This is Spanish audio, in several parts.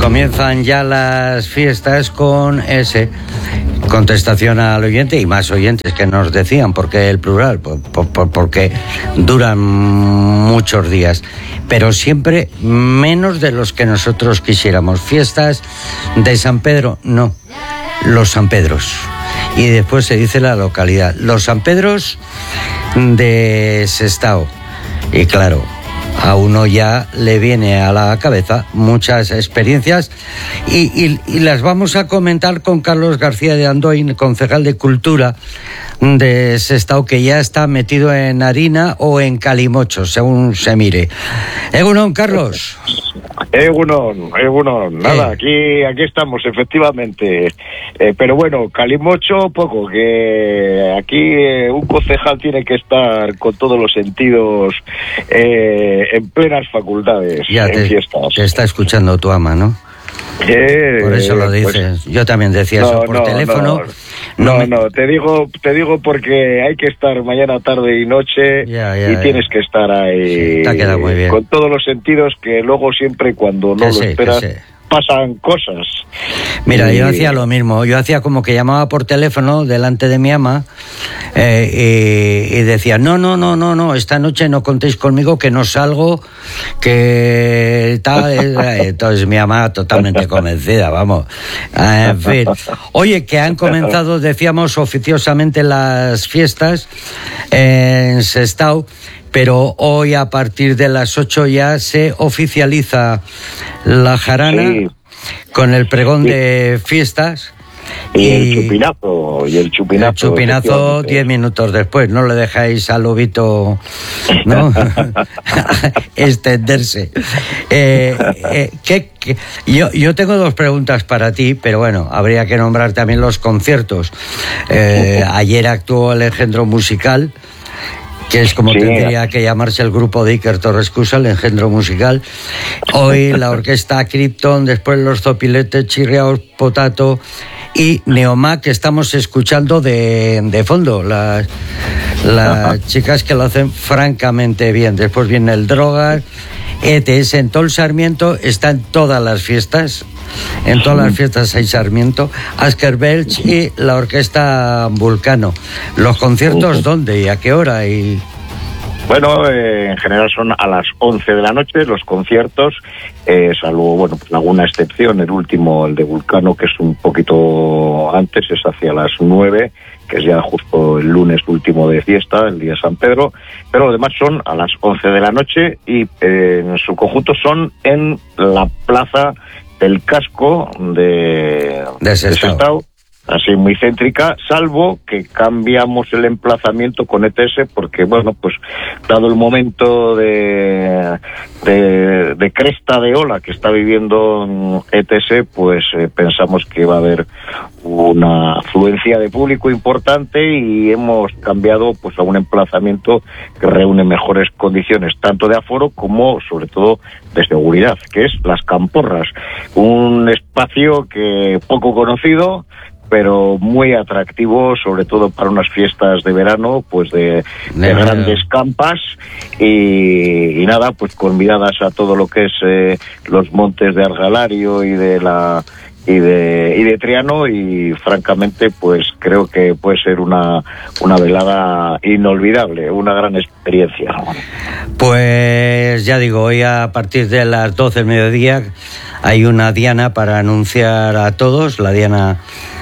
Comienzan ya las fiestas con ese contestación al oyente y más oyentes que nos decían, ¿por qué el plural? Porque duran muchos días, pero siempre menos de los que nosotros quisiéramos. Fiestas de San Pedro, no, los San Pedros. Y después se dice la localidad, los San Pedros de Sestao. Y claro, a uno ya le viene a la cabeza muchas experiencias y las vamos a comentar con Carlos García de Andoin, concejal de Cultura de Sestao, que ya está metido en harina o en calimocho, según se mire. Egunon, Carlos. Egunon, nada, aquí estamos, efectivamente. Pero bueno, calimocho poco, que aquí un concejal tiene que estar con todos los sentidos en plenas facultades, ya en fiestas. Te está escuchando tu ama, ¿no? Por eso lo dices. Pues, yo también decía eso por teléfono. No, te digo porque hay que estar mañana, tarde y noche y tienes que estar ahí. Sí, te ha quedado muy bien. Con todos los sentidos, que luego siempre cuando no lo esperas pasan cosas. Mira, yo hacía lo mismo. Yo hacía como que llamaba por teléfono delante de mi ama y decía, no, esta noche no contéis conmigo, que no salgo, que tal. Entonces mi ama totalmente convencida, vamos. En fin. Oye, que han comenzado, decíamos, oficiosamente las fiestas en Sestao, pero hoy a partir de las 8 ya se oficializa la jarana con el pregón de fiestas. Y el chupinazo. El chupinazo 10 minutos después, no le dejáis al lobito, ¿no? extenderse. Yo tengo dos preguntas para ti, pero bueno, habría que nombrar también los conciertos. Ayer actuó el Engendro Musical, que es como tendría que llamarse el grupo de Iker Torrescusa, el Engendro Musical. Hoy la orquesta Krypton, después los Zopiletes, Chirriaos, Potato y Neomac, que estamos escuchando de fondo. Las chicas que lo hacen francamente bien. Después viene el Drogas, ETS, en todo el Sarmiento, está en todas las fiestas. En todas las fiestas hay Sarmiento, Asker Belch y la orquesta Vulcano. ¿Los conciertos dónde y a qué hora? Bueno, en general son a las 11 de la noche los conciertos, salvo, alguna excepción, el último, el de Vulcano, que es un poquito antes, es hacia las 9, que es ya justo el lunes último de fiesta, el día de San Pedro, pero lo demás son a las 11 de la noche y en su conjunto son en la plaza del casco de Sestao, así muy céntrica, salvo que cambiamos el emplazamiento con ETS porque, dado el momento de cresta de ola que está viviendo ETS, pensamos que va a haber una afluencia de público importante y hemos cambiado a un emplazamiento que reúne mejores condiciones, tanto de aforo como, sobre todo, de seguridad, que es Las Camporras, un espacio que poco conocido, pero muy atractivo, sobre todo para unas fiestas de verano, de grandes campas y nada, con miradas a todo lo que es los montes de Argalario y de Triano, y francamente creo que puede ser una velada inolvidable, una gran experiencia. Pues ya digo, hoy a partir de las 12 del mediodía hay una diana para anunciar a todos, la diana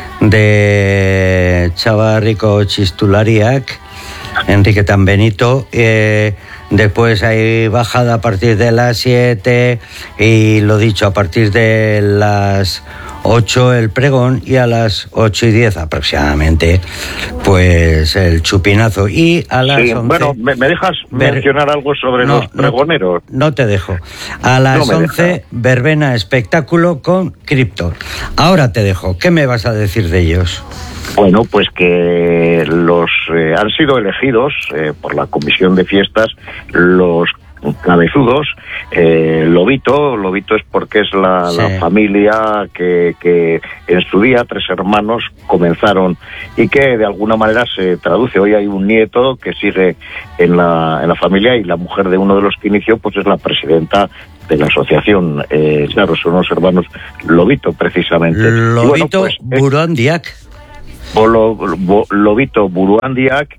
de Chavarrico Chistulariac, Enrique Tanbenito. Después hay bajada a partir de las 7 y lo dicho, a partir de las 8 el pregón y a las 8:10 aproximadamente el chupinazo, y a las 11... Bueno, ¿me dejas mencionar algo sobre los pregoneros? No te dejo. A las 11 verbena espectáculo con Krypton. Ahora te dejo. ¿Qué me vas a decir de ellos? Bueno, que los han sido elegidos por la Comisión de Fiestas los cabezudos. Lobito es porque es la familia que en su día 3 hermanos comenzaron y que de alguna manera se traduce. Hoy hay un nieto que sigue en la familia y la mujer de uno de los que inició es la presidenta la asociación, claro, son los hermanos Lobito, precisamente. Lobito Buruandiak. Lobito Buruandiak,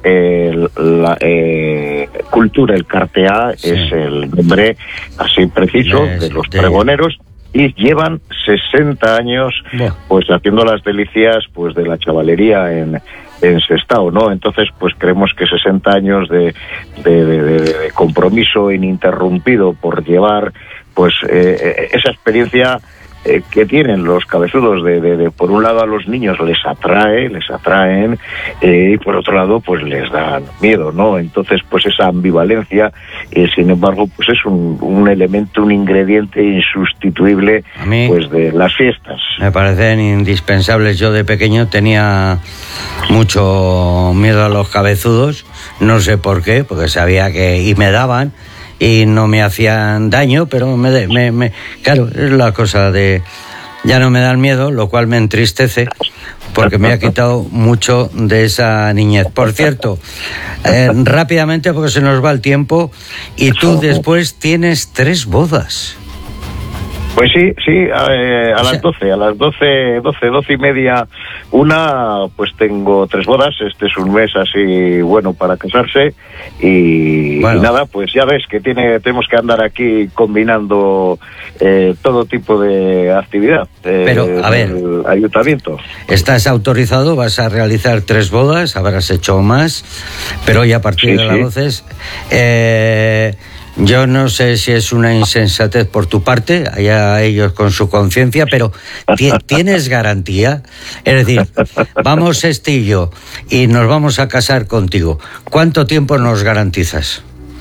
Cultura el Cartea, sí, es el nombre así preciso de los pregoneros, y llevan 60 años pues haciendo las delicias pues de la chavalería en Sestao, ¿no? Entonces, pues creemos que 60 años de compromiso ininterrumpido por llevar pues esa experiencia que tienen los cabezudos de por un lado a los niños les atraen y por otro lado pues les dan miedo, ¿no? Entonces pues esa ambivalencia sin embargo pues es un elemento, un ingrediente insustituible pues de las fiestas. Me parecen indispensables. Yo de pequeño tenía mucho miedo a los cabezudos, no sé por qué, porque sabía que y me daban y no me hacían daño, pero claro, es la cosa de ya no me dan miedo, lo cual me entristece porque me ha quitado mucho de esa niñez. Por cierto, rápidamente porque se nos va el tiempo, y tú después tienes 3 bodas. Pues sí, a las 12 y media una, pues tengo 3 bodas. Este es un mes así bueno para casarse y nada, pues ya ves que tenemos que andar aquí combinando todo tipo de actividad. Pero, a ver, el ayuntamiento. Estás autorizado, vas a realizar 3 bodas, habrás hecho más, pero hoy a partir de las 12... yo no sé si es una insensatez por tu parte, allá ellos con su conciencia, pero ¿tienes garantía? Es decir, vamos y yo y nos vamos a casar contigo. ¿Cuánto tiempo nos garantizas?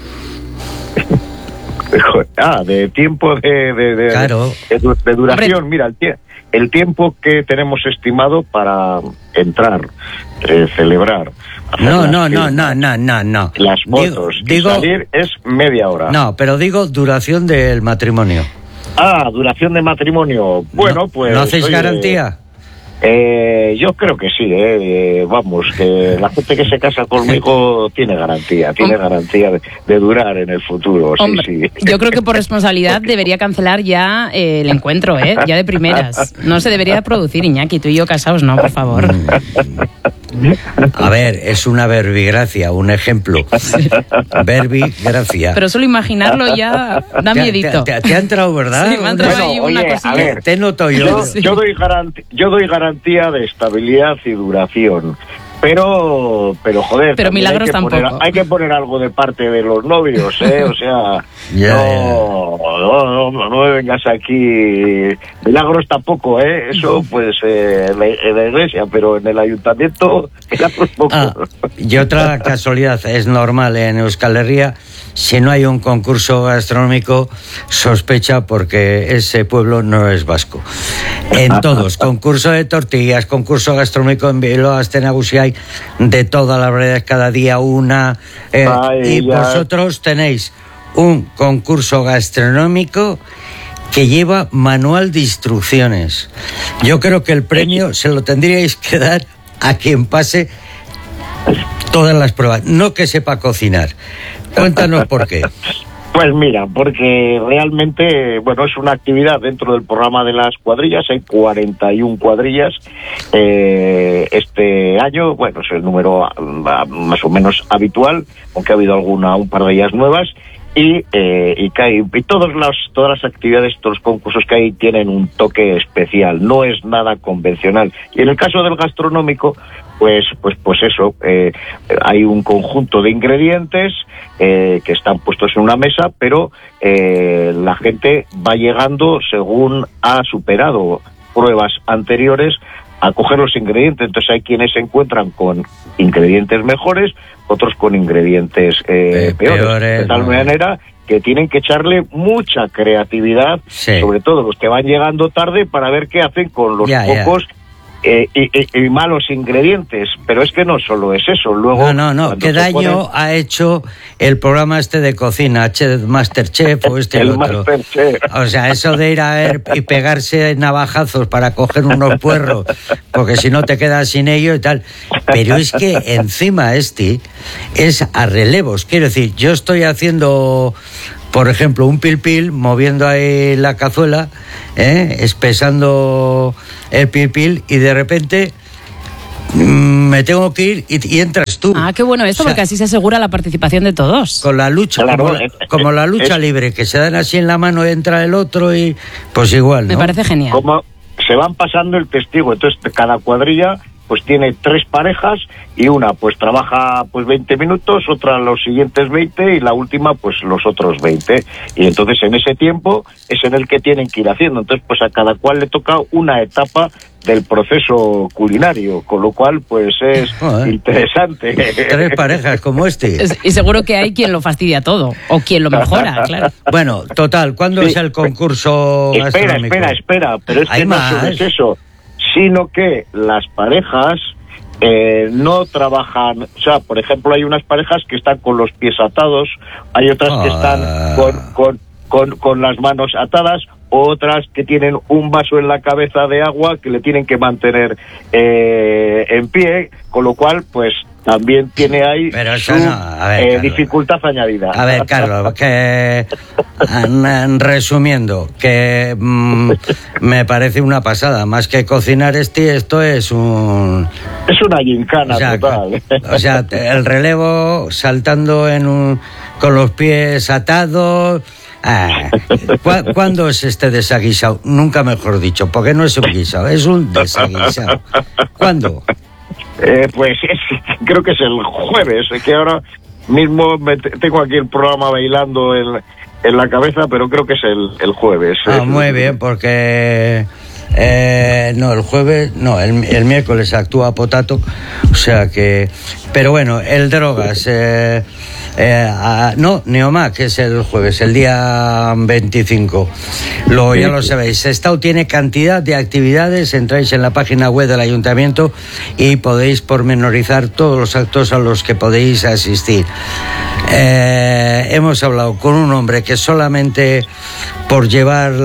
De tiempo claro. de duración. Mira, el tiempo que tenemos estimado para entrar, celebrar. No. Las fotos y salir es media hora. No, pero digo duración del matrimonio. Duración de matrimonio. Bueno, pues... ¿No hacéis garantía? Yo creo que sí, vamos, que la gente que se casa conmigo tiene garantía de durar en el futuro. Hombre, sí. Yo creo que por responsabilidad debería cancelar ya el encuentro, ya de primeras. No se debería producir, Iñaki, tú y yo casados, no, por favor. A ver, es una verbigracia, un ejemplo. Sí. Verbigracia. Pero solo imaginarlo ya da miedito. Te ha entrado, ¿verdad? Sí, me ha entrado ahí una cosilla. A ver, te noto yo. Yo doy garantía de estabilidad y duración. Pero joder, pero milagros tampoco. Hay que poner algo de parte de los novios, o sea, no me vengas aquí. Milagros tampoco, eso pues en la iglesia, pero en el ayuntamiento milagros poco. Y otra casualidad, es normal en Euskal Herria, si no hay un concurso gastronómico, sospecha porque ese pueblo no es vasco. En todos, concurso de tortillas, concurso gastronómico en Bilbao, Astenagusi, hay de todas las variedades, cada día una. Vosotros tenéis un concurso gastronómico que lleva manual de instrucciones. Yo creo que el premio se lo tendríais que dar a quien pase todas las pruebas, no que sepa cocinar. Cuéntanos por qué. Pues mira, porque realmente, es una actividad dentro del programa de las cuadrillas. Hay 41 cuadrillas este año. Es el número más o menos habitual, aunque ha habido un par de ellas nuevas. Y todas las actividades, todos los concursos que hay tienen un toque especial, no es nada convencional. Y en el caso del gastronómico, pues eso, hay un conjunto de ingredientes que están puestos en una mesa, pero la gente va llegando según ha superado pruebas anteriores a coger los ingredientes. Entonces hay quienes se encuentran con ingredientes mejores, otros con ingredientes peores. De tal manera que tienen que echarle mucha creatividad, sobre todo los que van llegando tarde, para ver qué hacen con los pocos y malos ingredientes. Pero es que no solo es eso. Luego, no. ¿Qué daño ha hecho el programa de cocina, Masterchef o el otro? Masterchef. O sea, eso de ir a ver y pegarse navajazos para coger unos puerros, porque si no te quedas sin ello y tal. Pero es que encima es a relevos. Quiero decir, yo estoy haciendo por ejemplo, un pil moviendo ahí la cazuela, espesando el pil y de repente me tengo que ir y entras tú. Ah, qué bueno esto, porque así se asegura la participación de todos. Con la lucha, claro, como la lucha libre, que se dan así en la mano, entra el otro y pues igual, ¿no? Me parece genial. Como se van pasando el testigo, entonces cada cuadrilla pues tiene 3 parejas y una pues trabaja pues 20 minutos, otra los siguientes 20 y la última pues los otros 20. Y entonces en ese tiempo es en el que tienen que ir haciendo. Entonces pues a cada cual le toca una etapa del proceso culinario, con lo cual pues es interesante. 3 parejas como este. Y seguro que hay quien lo fastidia todo, o quien lo mejora, claro. Bueno, total, ¿cuándo es el concurso gastronómico? Espera, pero es que no solo es eso, sino que las parejas no trabajan, o sea, por ejemplo, hay unas parejas que están con los pies atados, hay otras que están con las manos atadas, otras que tienen un vaso en la cabeza de agua que le tienen que mantener en pie, con lo cual, pues, también tiene ahí dificultad añadida. A ver, Carlos, que resumiendo, que me parece una pasada. Más que cocinar esto es un... Es una gincana total. O sea, el relevo saltando con los pies atados... ¿Cuándo es este desaguisado? Nunca mejor dicho, porque no es un guisado, es un desaguisado. ¿Cuándo? Pues creo que es el jueves, que ahora mismo tengo aquí el programa bailando en la cabeza, pero creo que es el jueves. Muy bien, porque... el jueves, no, el miércoles actúa Potato, o sea que... Pero bueno, el Drogas... Neomac, que es el jueves, el día 25. Ya lo sabéis, Sestao tiene cantidad de actividades, entráis en la página web del ayuntamiento y podéis pormenorizar todos los actos a los que podéis asistir. Hemos hablado con un hombre que solamente por llevar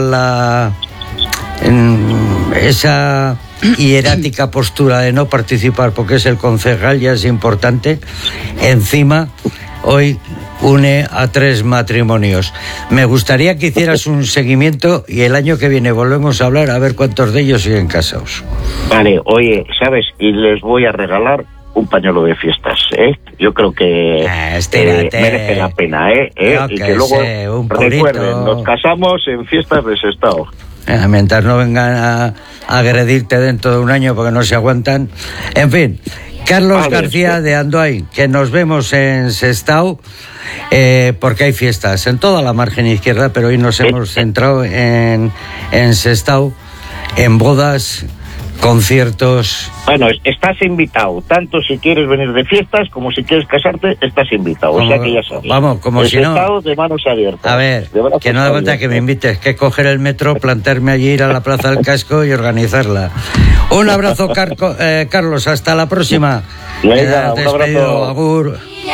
esa hierática postura de no participar porque es el concejal ya es importante, encima hoy une a 3 matrimonios. Me gustaría que hicieras un seguimiento y el año que viene volvemos a hablar a ver cuántos de ellos siguen casados. Vale, oye, ¿sabes? Y les voy a regalar un pañuelo de fiestas, Yo creo que merece la pena, Y que luego recuerden, nos casamos en fiestas de Sestao. Mientras no vengan a agredirte dentro de un año porque no se aguantan. En fin, Carlos García de Andoain, que nos vemos en Sestao, porque hay fiestas en toda la margen izquierda, pero hoy nos hemos centrado en Sestao, en bodas, conciertos. Bueno, estás invitado, tanto si quieres venir de fiestas como si quieres casarte, estás invitado, o sea que ya sabes. Vamos, como si no... Estado de manos abiertas. A ver, que no da cuenta que me invites, que coger el metro, plantarme allí, ir a la Plaza del Casco y organizarla. Un abrazo, Carlos, hasta la próxima. Venga, un abrazo. Agur.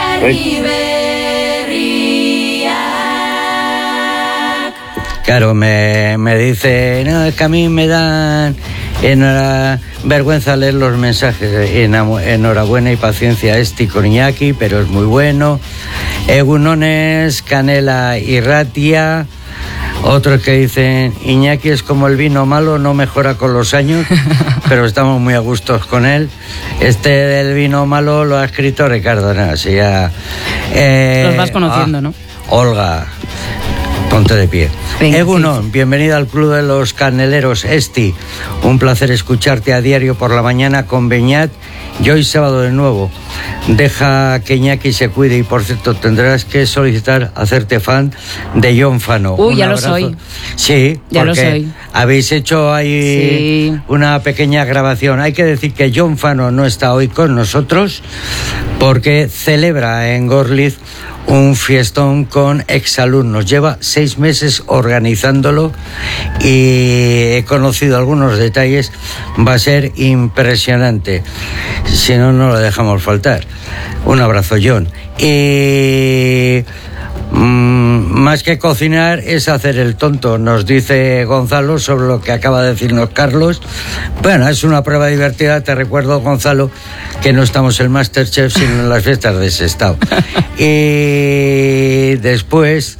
Claro, me dice, no, es que a mí me dan vergüenza leer los mensajes. Enhorabuena y paciencia con Iñaki, pero es muy bueno. Egunones, Canela y Ratia. Otros que dicen, Iñaki es como el vino malo, no mejora con los años, pero estamos muy a gustos con él. Este del vino malo lo ha escrito Ricardo Nas. Los vas conociendo, ¿no? Olga, ponte de pie. Egunon, bienvenida al Club de los Caneleros, un placer escucharte a diario por la mañana con Beñat y hoy sábado de nuevo. Deja que Iñaki se cuide y por cierto tendrás que solicitar hacerte fan de John Fano. Ya lo soy. Sí, ya lo soy. Habéis hecho ahí una pequeña grabación. Hay que decir que John Fano no está hoy con nosotros porque celebra en Gorliz un fiestón con exalumnos. Lleva 6 meses organizándolo y he conocido algunos detalles. Va a ser impresionante. Si no, no lo dejamos faltar. Un abrazo, John. Y más que cocinar es hacer el tonto, nos dice Gonzalo sobre lo que acaba de decirnos Carlos. Bueno, es una prueba divertida. Te recuerdo, Gonzalo, que no estamos en Masterchef sino en las fiestas de Sestao. Y después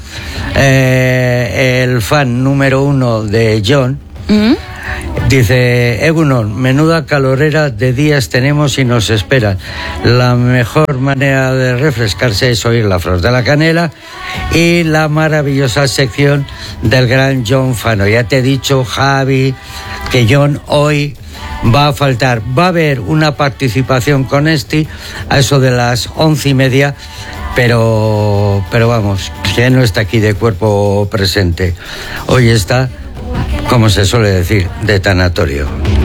el fan número 1 de John dice: Egunon, menuda calorera de días tenemos y nos esperan. La mejor manera de refrescarse es oír La Flor de la Canela y la maravillosa sección del gran John Fano. Ya te he dicho, Javi, que John hoy va a faltar. Va a haber una participación con a eso de las 11:30, pero vamos, que no está aquí de cuerpo presente. Hoy está, como se suele decir, de tanatorio.